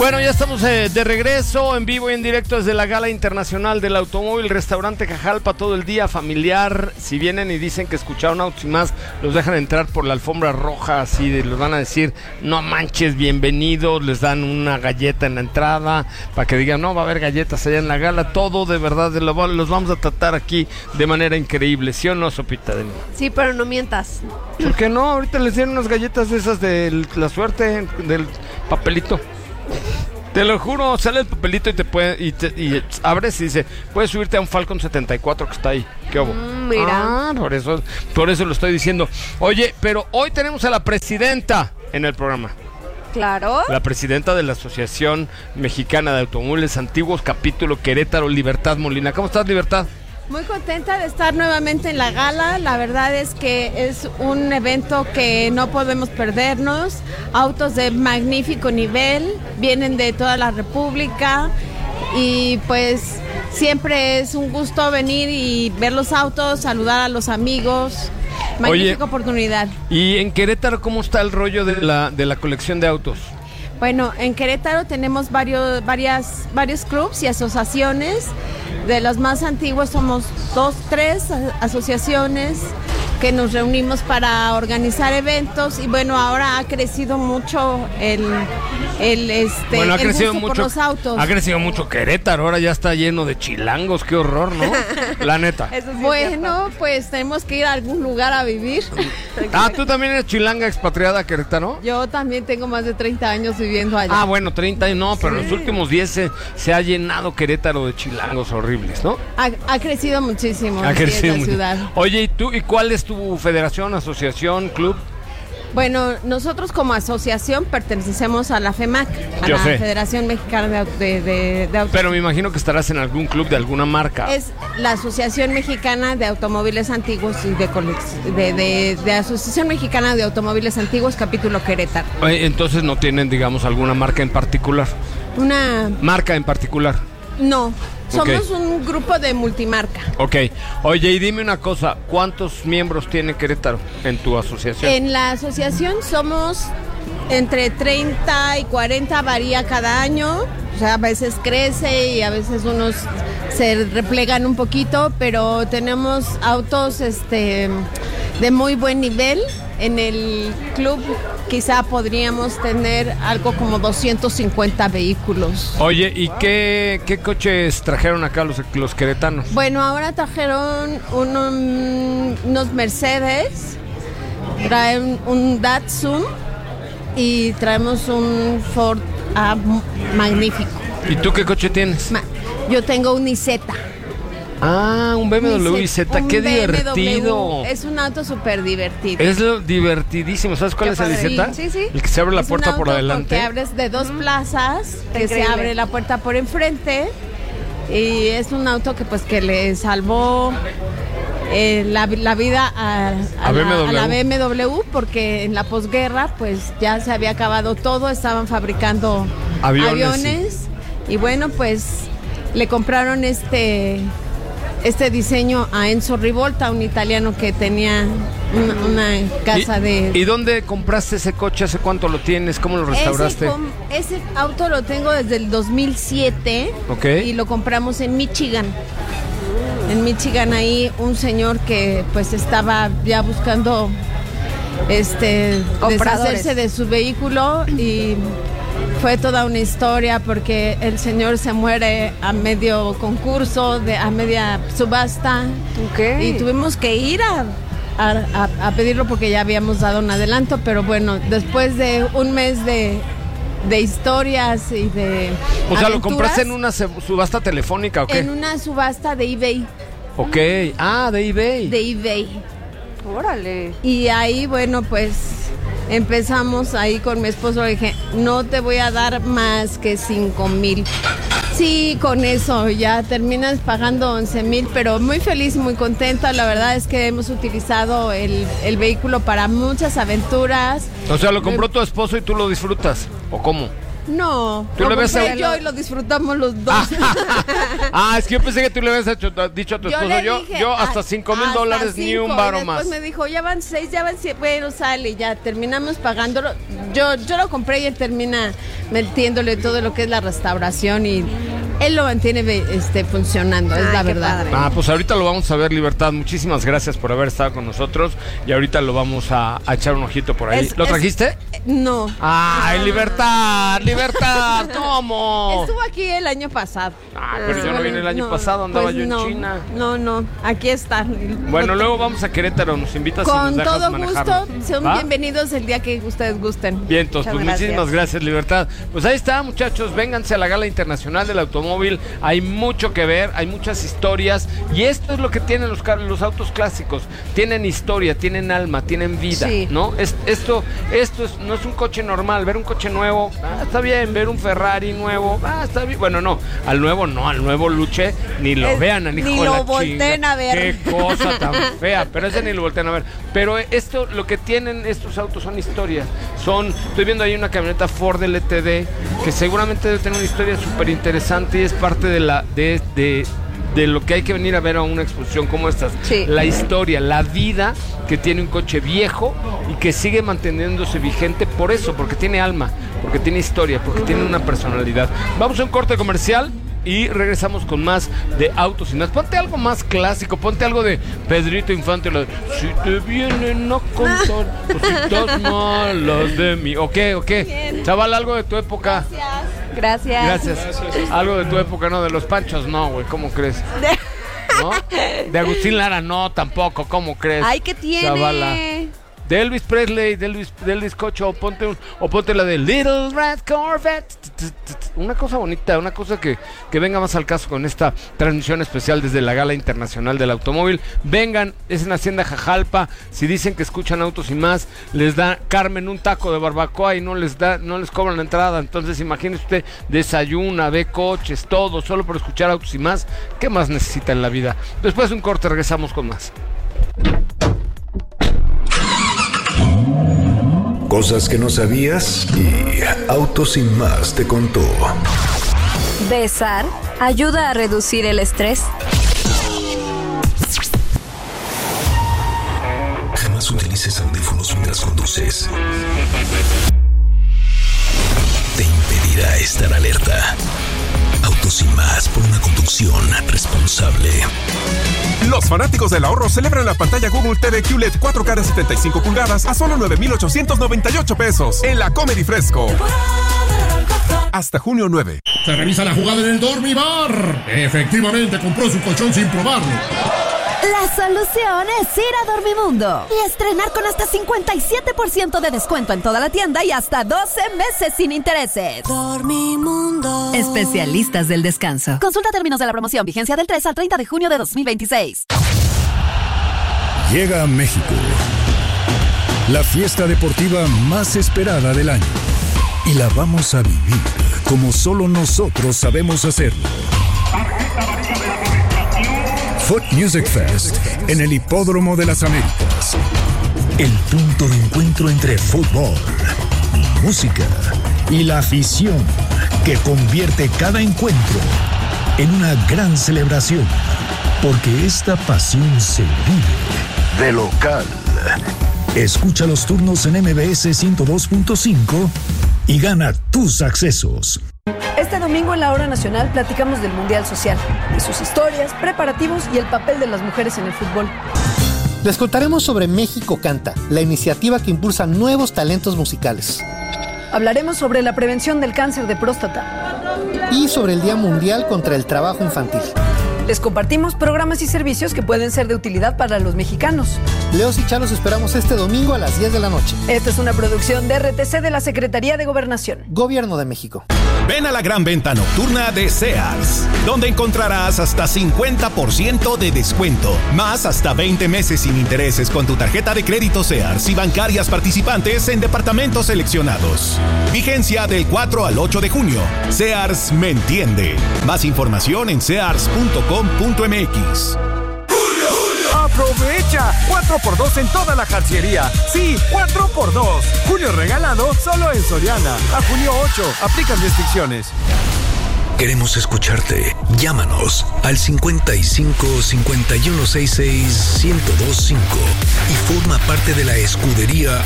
Bueno, ya estamos de regreso en vivo y en directo desde la Gala Internacional del Automóvil, restaurante Cajalpa, todo el día familiar. Si vienen y dicen que escucharon Autos y Más, los dejan entrar por la alfombra roja, así les van a decir, no manches, bienvenidos, les dan una galleta en la entrada, para que digan, no, va a haber galletas allá en la Gala, todo de verdad, los vamos a tratar aquí de manera increíble, ¿sí o no, Sopita de Niño? Sí, pero no mientas. ¿Por qué no? Ahorita les dieron unas galletas de esas de la suerte, del papelito. Te lo juro, sale el papelito y y abres y dice, puedes subirte a un Falcon 74 que está ahí. ¿Qué hubo? Mira. Por eso lo estoy diciendo. Oye, pero hoy tenemos a la presidenta en el programa. Claro. La presidenta de la Asociación Mexicana de Automóviles Antiguos, capítulo Querétaro, Libertad Molina. ¿Cómo estás, Libertad? Muy contenta de estar nuevamente en la gala. La verdad es que es un evento que no podemos perdernos. Autos de magnífico nivel, vienen de toda la República y pues siempre es un gusto venir y ver los autos, saludar a los amigos. Magnífica oportunidad. ¿Y en Querétaro cómo está el rollo de la colección de autos? Bueno, en Querétaro tenemos varios clubs y asociaciones. De los más antiguos somos 3 asociaciones que nos reunimos para organizar eventos y bueno, ahora ha crecido mucho el gusto por los autos. Ha crecido mucho Querétaro, ahora ya está lleno de chilangos, qué horror, ¿no? La neta. Sí, bueno, pues tenemos que ir a algún lugar a vivir. ¿Tú también eres chilanga expatriada a Querétaro? Yo también tengo más de 30 años viviendo allá. Bueno, 30 años, no, pero en los últimos 10 se ha llenado Querétaro de chilangos horribles, ¿no? Ha crecido muchísimo. Ha crecido la ciudad. Oye, ¿y cuál es tu federación, asociación, club? Bueno, nosotros como asociación pertenecemos a la FEMAC, la Federación Mexicana de Automóviles. Pero me imagino que estarás en algún club de alguna marca. Es la Asociación Mexicana de Automóviles Antiguos y de Asociación Mexicana de Automóviles Antiguos, capítulo Querétaro. Entonces no tienen, digamos, alguna marca en particular. ¿Una marca en particular? No. Somos un grupo de multimarca. Ok. Oye, y dime una cosa, ¿cuántos miembros tiene Querétaro en tu asociación? En la asociación somos entre 30 y 40, varía cada año. O sea, a veces crece y a veces unos se replegan un poquito, pero tenemos autos de muy buen nivel. En el club quizá podríamos tener algo como 250 vehículos. Oye, ¿y qué coches trajeron acá los queretanos? Bueno, ahora trajeron unos Mercedes, traen un Datsun y traemos un Ford magnífico. ¿Y tú qué coche tienes? Yo tengo un Isetta. Un BMW Isetta, qué divertido. Es un auto súper divertido. Es divertidísimo. ¿Sabes cuál es el Isetta? Sí. El que se abre la puerta por adelante. Que abres de 2 plazas, que se abre la puerta por enfrente. Y es un auto que le salvó la vida a la BMW, porque en la posguerra pues ya se había acabado todo, estaban fabricando aviones. Y bueno, pues le compraron este diseño a Enzo Rivolta, un italiano que tenía una casa ¿Y dónde compraste ese coche? ¿Hace cuánto lo tienes? ¿Cómo lo restauraste? Ese auto lo tengo desde el 2007. Okay. Y lo compramos en Michigan. En Michigan, ahí un señor que pues estaba ya buscando deshacerse de su vehículo y fue toda una historia porque el señor se muere a medio concurso, a media subasta. Okay. Y tuvimos que ir a pedirlo porque ya habíamos dado un adelanto, pero bueno, después de un mes de historias y de O sea, ¿lo compraste en una subasta telefónica o qué? En una subasta de eBay. Ok, de eBay. De eBay. Órale. Y ahí, bueno, pues empezamos ahí con mi esposo. Le dije, no te voy a dar más que 5,000. Sí, con eso ya terminas pagando 11,000, pero muy feliz, muy contenta. La verdad es que hemos utilizado el vehículo para muchas aventuras. O sea, ¿lo compró tu esposo y tú lo disfrutas? ¿O cómo? No. ¿Tú le ves a yo y lo disfrutamos los dos. Es que yo pensé que tú le habías dicho a tu esposo, yo hasta $5,000 ni un varo más. Después me dijo, ya van 6, ya van 7, bueno, sale, ya terminamos pagándolo. Yo lo compré y él termina metiéndole todo lo que es la restauración y él lo mantiene funcionando, es la verdad. Pues ahorita lo vamos a ver, Libertad. Muchísimas gracias por haber estado con nosotros y ahorita lo vamos a echar un ojito por ahí. ¿Lo trajiste? No. ¡Ay, Libertad! ¿Cómo? Estuvo aquí el año pasado. Pero yo no vine el año pasado, andaba yo en China. No, aquí está. Bueno, luego vamos a Querétaro, nos invitas y nos dejas manejarlo. Con todo gusto, son bienvenidos el día que ustedes gusten. Bien, entonces, pues muchísimas gracias, Libertad. Pues ahí está, muchachos, vénganse a la Gala Internacional del Automóvil. Hay mucho que ver, hay muchas historias y esto es lo que tienen los autos clásicos. Tienen historia, tienen alma, tienen vida, ¿no? Esto no es un coche normal. Ver un coche nuevo, está bien. Ver un Ferrari nuevo, está bien. Bueno, no, al nuevo Luche, ni lo vean, al hijo de la chinga. Ni lo volteen a ver. Qué cosa tan fea, pero ese ni lo volteen a ver. Pero esto, lo que tienen estos autos son historias. Estoy viendo ahí una camioneta Ford LTD que seguramente debe tener una historia súper interesante y es parte de lo que hay que venir a ver a una exposición como estas. Sí. La historia, la vida que tiene un coche viejo y que sigue manteniéndose vigente por eso, porque tiene alma, porque tiene historia, porque tiene una personalidad. Vamos a un corte comercial y regresamos con más de autos y más. Ponte algo más clásico, ponte algo de Pedrito Infante, la de, si te vienen a contar cositas malas de mí. ¿O qué? Bien. Chaval, algo de tu época. Gracias. Algo de tu época, no, de los Panchos, no, güey, ¿cómo crees? ¿No? De Agustín Lara, no, tampoco, ¿cómo crees? Ay, ¿qué tiene? Chavala. De Elvis Presley, de Elvis Cocho, o ponte la de Little Red Corvette. Una cosa bonita, una cosa que venga más al caso con esta transmisión especial desde la Gala Internacional del Automóvil. Vengan, es en Hacienda Jajalpa. Si dicen que escuchan Autos y Más, les da Carmen un taco de barbacoa y no les cobran la entrada. Entonces imagínese usted, desayuna, ve coches, todo, solo por escuchar Autos y Más. ¿Qué más necesita en la vida? Después de un corte regresamos con más. Cosas que no sabías y Autos y Más te contó. Besar ayuda a reducir el estrés. Jamás utilices audífonos mientras conduces. Te impedirá estar alerta. Autos y Más por una conducción responsable. Los fanáticos del ahorro celebran la pantalla Google TV QLED 4K de 75 pulgadas a solo $9,898 en la Comedy Fresco. Hasta junio 9. Se revisa la jugada en el Dormibar. Efectivamente, compró su colchón sin probarlo. La solución es ir a Dormimundo y estrenar con hasta 57% de descuento en toda la tienda y hasta 12 meses sin intereses. Dormimundo. Especialistas del descanso. Consulta términos de la promoción. Vigencia del 3 al 30 de junio de 2026. Llega a México la fiesta deportiva más esperada del año. Y la vamos a vivir como solo nosotros sabemos hacerlo. Foot Music Fest en el Hipódromo de las Américas. El punto de encuentro entre fútbol, música y la afición que convierte cada encuentro en una gran celebración. Porque esta pasión se vive de local. Escucha los turnos en MBS 102.5 y gana tus accesos. Este domingo en la Hora Nacional platicamos del Mundial Social, de sus historias, preparativos y el papel de las mujeres en el fútbol. Les contaremos sobre México Canta, la iniciativa que impulsa nuevos talentos musicales. Hablaremos sobre la prevención del cáncer de próstata. Y sobre el Día Mundial contra el Trabajo Infantil. Les compartimos programas y servicios que pueden ser de utilidad para los mexicanos. Leos y Chá los esperamos este domingo a las 10 de la noche. Esta es una producción de RTC de la Secretaría de Gobernación. Gobierno de México. Ven a la gran venta nocturna de Sears, donde encontrarás hasta 50% de descuento, más hasta 20 meses sin intereses con tu tarjeta de crédito Sears y bancarias participantes en departamentos seleccionados. Vigencia del 4 al 8 de junio. Sears me entiende. Más información en sears.com.mx. ¡Aprovecha! 4x2 en toda la jarciería. Sí, 4x2. Junio regalado solo en Soriana. A junio 8. Aplican restricciones. Queremos escucharte. Llámanos al 55 51 66 1025 y forma parte de la escudería